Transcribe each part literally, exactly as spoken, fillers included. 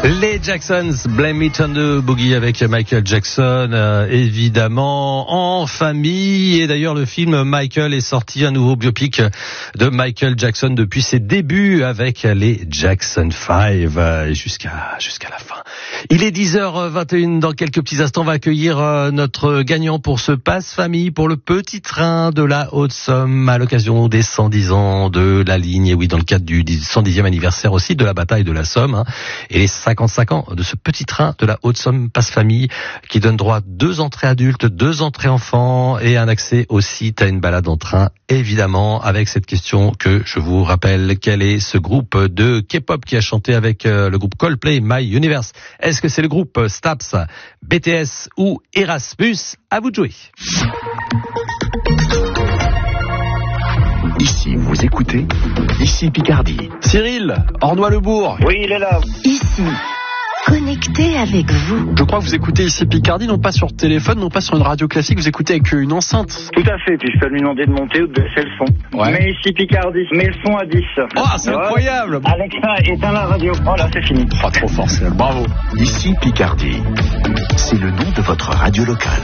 Les Jacksons, Blame It on the Boogie avec Michael Jackson, euh, évidemment, en famille. Et d'ailleurs, le film Michael est sorti, un nouveau biopic de Michael Jackson depuis ses débuts avec les Jackson cinq euh, jusqu'à jusqu'à la fin. Il est dix heures vingt et une. Dans quelques petits instants, on va accueillir euh, notre gagnant pour ce passe-famille pour le petit train de la Haute-Somme à l'occasion des cent dix ans de la ligne. Et oui, dans le cadre du cent dixième anniversaire aussi de la bataille de la Somme. Hein, et les cinquante-cinq ans de ce petit train de la Haute-Somme passe-famille qui donne droit à deux entrées adultes, deux entrées enfants et un accès au site à une balade en train, évidemment, avec cette question que je vous rappelle. Quel est ce groupe de K-pop qui a chanté avec euh, le groupe Coldplay, My Universe? Est-ce que c'est le groupe Staps, B T S ou Erasmus? À vous de jouer. Ici, vous écoutez, ici Picardie. Cyril, Ornois-le-Bourg. Oui, il est là. Ici, connecté avec vous. Je crois que vous écoutez ici Picardie, non pas sur téléphone, non pas sur une radio classique, vous écoutez avec une enceinte. Tout à fait, puis je peux lui demander de monter ou de baisser le son. Ouais. Mais ici Picardie, mets le son à dix. Oh, c'est Ouais. incroyable. Alexa, éteins la radio. Oh là, c'est fini. Pas trop fort, c'est bravo. Ici Picardie. C'est le nom de votre radio locale.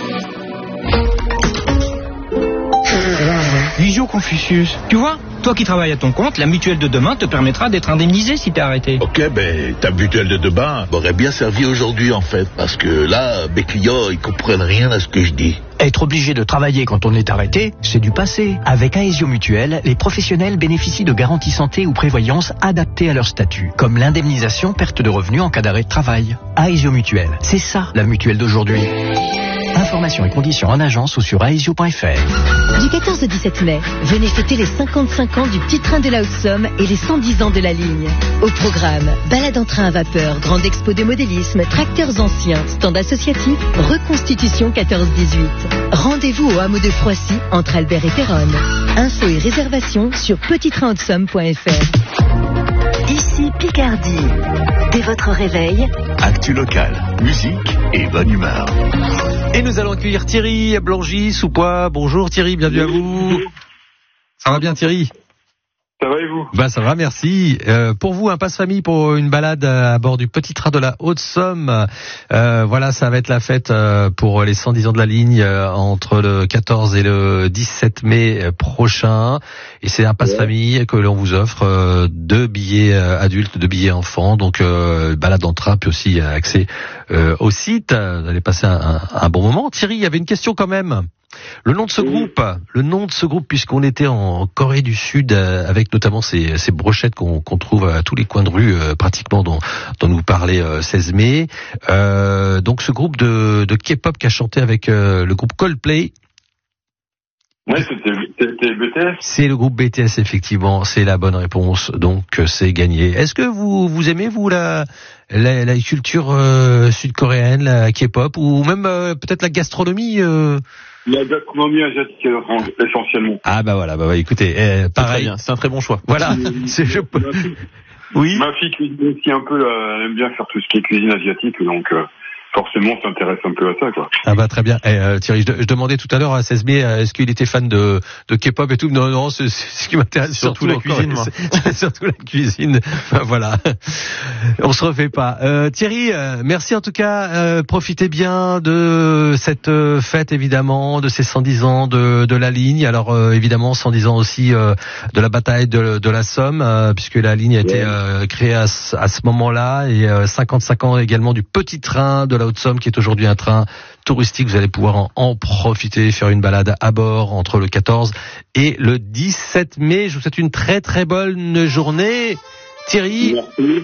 Visio Confucius. Tu vois, toi qui travailles à ton compte, la mutuelle de demain te permettra d'être indemnisé si t'es arrêté. Ok, ben ta mutuelle de demain m'aurait bien servi aujourd'hui en fait, parce que là, mes clients, ils comprennent rien à ce que je dis. Être obligé de travailler quand on est arrêté, c'est du passé. Avec Aesio Mutuelle, les professionnels bénéficient de garanties santé ou prévoyance adaptées à leur statut, comme l'indemnisation perte de revenus en cas d'arrêt de travail. Aesio Mutuelle, c'est ça la mutuelle d'aujourd'hui. Informations et conditions en agence ou sur aesio point f r. Du quatorze au dix-sept mai, venez fêter les cinquante-cinq ans du petit train de la Haute-Somme et les cent dix ans de la ligne. Au programme, balade en train à vapeur, grande expo de modélisme, tracteurs anciens, stand associatif, reconstitution quatorze dix-huit. Rendez-vous au hameau de Froissy, entre Albert et Péronne. Infos et réservations sur petit train haute somme point f r. Ici Picardie. Dès votre réveil, Actu locale, musique et bonne humeur. Et nous allons accueillir Thierry Blangy-Soupois. Bonjour Thierry, bienvenue à vous. Ça va bien Thierry? Ça va et vous? Bah ça va, merci. Euh, pour vous, un passe-famille pour une balade à bord du petit train de la Haute-Somme. Euh, voilà, ça va être la fête euh, pour les cent dix ans de la ligne euh, entre le quatorze et le dix-sept mai prochain. Et c'est un passe-famille que l'on vous offre, euh, deux billets euh, adultes, deux billets enfants. Donc euh, balade en train, puis aussi euh, accès euh, au site. Vous allez passer un, un, un bon moment. Thierry, il y avait une question quand même. Le nom de ce groupe, le nom de ce groupe, puisqu'on était en Corée du Sud euh, avec notamment ces, ces brochettes qu'on, qu'on trouve à tous les coins de rue, euh, pratiquement dont, dont nous parlait euh, seize mai. Euh, donc ce groupe de, de K-pop qui a chanté avec euh, le groupe Coldplay. Oui, c'était, c'était B T S. C'est le groupe B T S, effectivement, c'est la bonne réponse, donc c'est gagné. Est-ce que vous vous aimez vous la la, la culture euh, sud-coréenne, la K-pop, ou même euh, peut-être la gastronomie euh... La gastronomie asiatique essentiellement. Ah bah voilà, bah, bah écoutez, euh, pareil, C'est un très bon choix. voilà. c'est, je... Ma fille, Oui. ma fille cuisine aussi un peu, euh, elle aime bien faire tout ce qui est cuisine asiatique, donc euh, forcément s'intéresse un peu à ça, quoi. Ah bah très bien. Eh, euh, Thierry, je, je demandais tout à l'heure à seize mai, est-ce qu'il était fan de, de K-pop et tout? Non, non, c'est, c'est ce qui m'intéresse surtout, Surtout la encore, cuisine, moi. C'est, c'est surtout la cuisine. Voilà. On se refait pas. Euh, Thierry, euh, merci en tout cas. Euh, profitez bien de cette euh, fête évidemment, de ces cent dix ans de, de la ligne. Alors euh, évidemment cent dix ans aussi euh, de la bataille de, de la Somme, euh, puisque la ligne a été euh, créée à, ce- à ce moment-là, et euh, cinquante-cinq ans également du petit train de la Haute-Somme, qui est aujourd'hui un train touristique. Vous allez pouvoir en, en profiter, faire une balade à bord entre le quatorze et le dix-sept mai. Je vous souhaite une très très bonne journée, Thierry. Merci.